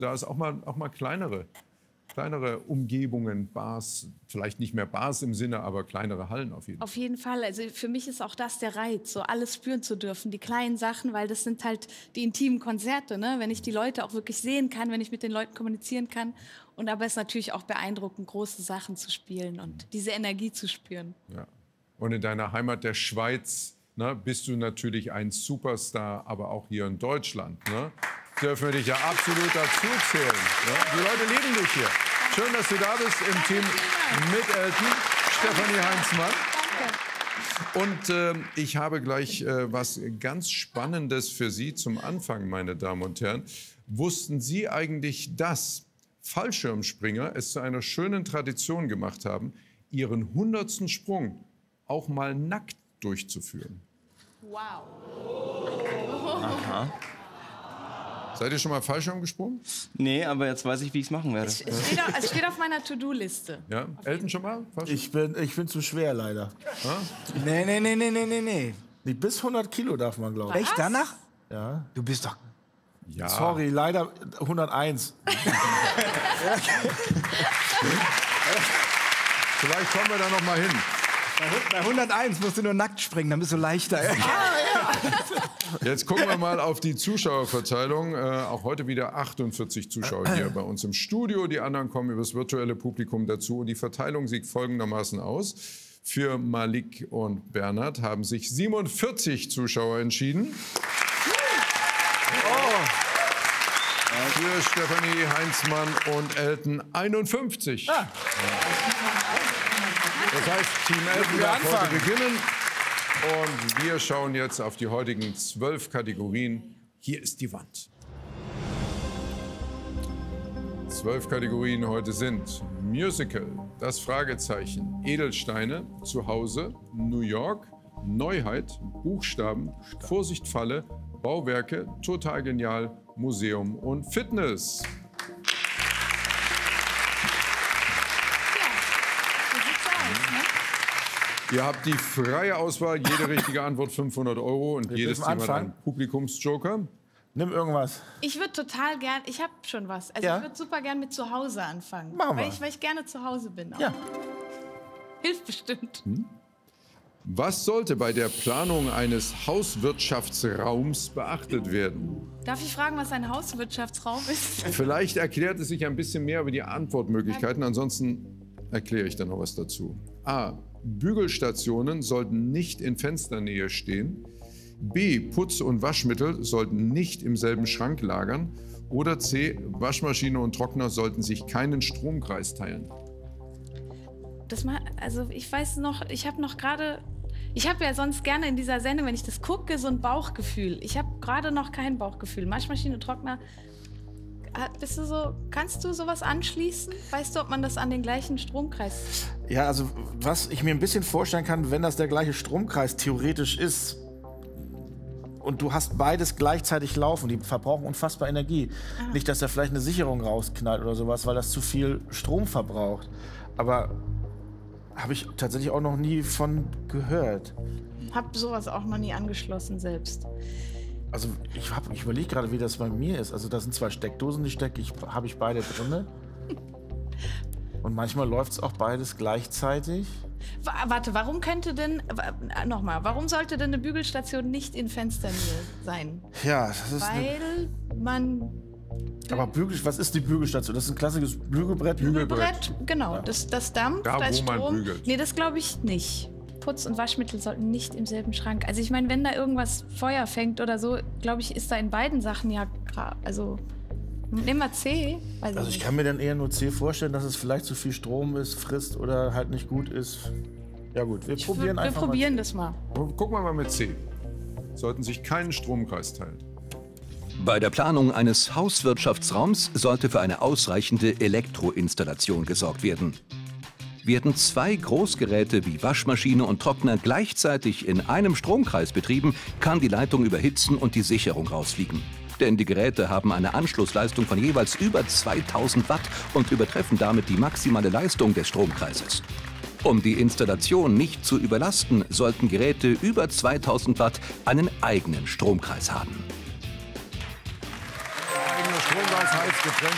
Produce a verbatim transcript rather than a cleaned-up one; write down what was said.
da es auch mal, auch mal kleinere, kleinere Umgebungen, Bars, vielleicht nicht mehr Bars im Sinne, aber kleinere Hallen auf jeden Fall. Auf jeden Fall. Also für mich ist auch das der Reiz, so alles spüren zu dürfen, die kleinen Sachen, weil das sind halt die intimen Konzerte, ne? Wenn ich die Leute auch wirklich sehen kann, wenn ich mit den Leuten kommunizieren kann. Und aber es ist natürlich auch beeindruckend, große Sachen zu spielen und diese Energie zu spüren. Ja. Und in deiner Heimat der Schweiz, ne, bist du natürlich ein Superstar, aber auch hier in Deutschland. Ne, dürfen wir dich ja absolut dazu zählen. Ne? Die Leute lieben dich hier. Schön, dass du da bist im Danke, Team mit Elton, Stefanie Heinzmann. Danke. Und äh, ich habe gleich äh, was ganz Spannendes für Sie zum Anfang, meine Damen und Herren. Wussten Sie eigentlich, dass Fallschirmspringer es zu einer schönen Tradition gemacht haben, ihren hundertsten Sprung auch mal nackt durchzuführen? Wow. Aha. Seid ihr schon mal Fallschirm gesprungen? Nee, aber jetzt weiß ich, wie ich es machen werde. Es steht, auf, es steht auf meiner To-Do-Liste. Ja, Elton schon mal? Ich bin, ich bin zu schwer, leider. Ja? Nee, nee, nee, nee, nee, nee, nee. Die bis hundert Kilo darf man, glaube ich. Was? Echt danach? Ja. Du bist doch... Ja. Sorry, leider hunderteins. Vielleicht kommen wir da noch mal hin. Bei hunderteins musst du nur nackt springen, dann bist du leichter. Jetzt gucken wir mal auf die Zuschauerverteilung. Äh, auch heute wieder achtundvierzig Zuschauer hier bei uns im Studio. Die anderen kommen übers virtuelle Publikum dazu. Und die Verteilung sieht folgendermaßen aus. Für Malik und Bernhard haben sich siebenundvierzig Zuschauer entschieden. Oh. Für Stefanie Heinzmann und Elton einundfünfzig. Ah. Das heißt, Team Elton darf heute beginnen. Und wir schauen jetzt auf die heutigen zwölf Kategorien. Hier ist die Wand. Zwölf Kategorien heute sind Musical, Das Fragezeichen, Edelsteine, Zuhause, New York, Neuheit, Buchstaben, Vorsicht Falle, Bauwerke, Total Genial, Museum und Fitness. Ihr habt die freie Auswahl, jede richtige Antwort fünfhundert Euro und Wir jedes dürfen Team hat einen Publikumsjoker. Nimm irgendwas. Ich würde total gern, ich habe schon was. Also Ja? ich würde super gern mit zu Hause anfangen. Machen wir. Weil ich, weil ich gerne zu Hause bin. Auch. Ja. Hilft bestimmt. Hm? Was sollte bei der Planung eines Hauswirtschaftsraums beachtet werden? Darf ich fragen, was ein Hauswirtschaftsraum ist? Vielleicht erklärt es sich ein bisschen mehr über die Antwortmöglichkeiten, ansonsten erkläre ich dann noch was dazu. A. Bügelstationen sollten nicht in Fensternähe stehen. B. Putz- und Waschmittel sollten nicht im selben Schrank lagern. Oder C. Waschmaschine und Trockner sollten sich keinen Stromkreis teilen. Das mal, also ich weiß noch, ich habe noch gerade, ich habe ja sonst gerne in dieser Sendung, wenn ich das gucke, so ein Bauchgefühl. Ich habe gerade noch kein Bauchgefühl. Waschmaschine, Trockner. Bist du so, kannst du sowas anschließen? Weißt du, ob man das an den gleichen Stromkreis... Ja, also was ich mir ein bisschen vorstellen kann, wenn das der gleiche Stromkreis theoretisch ist und du hast beides gleichzeitig laufen, die verbrauchen unfassbar Energie. Ah. Nicht, dass da vielleicht eine Sicherung rausknallt oder sowas, weil das zu viel Strom verbraucht. Aber habe ich tatsächlich auch noch nie von gehört. Hab sowas auch noch nie angeschlossen selbst. Also ich, hab- ich überlege gerade, wie das bei mir ist. Also da sind zwei Steckdosen, die stecke ich, habe ich beide drinne. Und manchmal läuft es auch beides gleichzeitig. Wa- Warte, warum könnte denn, wa- nochmal, warum sollte denn eine Bügelstation nicht in Fensternähe sein? Ja, das ist eine, Weil man... aber Bügel, was ist die Bügelstation? Das ist ein klassisches Bügelbrett. Bügelbrett, genau, das, das dampft, Da, da ist wo man Strom. bügelt. Nee, das glaube ich nicht. Putz- und Waschmittel sollten nicht im selben Schrank. Also ich meine, wenn da irgendwas Feuer fängt oder so, glaube ich, ist da in beiden Sachen ja, gra- also nehmen wir C. Weiß Also ich nicht. kann mir dann eher nur C vorstellen, dass es vielleicht zu viel Strom ist, frisst oder halt nicht gut ist. Ja gut, wir Ich probieren würd- wir einfach probieren das mal. Gucken wir mal mit C. Sollten sich keinen Stromkreis teilen. Bei der Planung eines Hauswirtschaftsraums sollte für eine ausreichende Elektroinstallation gesorgt werden. Werden zwei Großgeräte wie Waschmaschine und Trockner gleichzeitig in einem Stromkreis betrieben, kann die Leitung überhitzen und die Sicherung rausfliegen. Denn die Geräte haben eine Anschlussleistung von jeweils über zweitausend Watt und übertreffen damit die maximale Leistung des Stromkreises. Um die Installation nicht zu überlasten, sollten Geräte über zweitausend Watt einen eigenen Stromkreis haben. Eigener Stromkreis heißt getrennt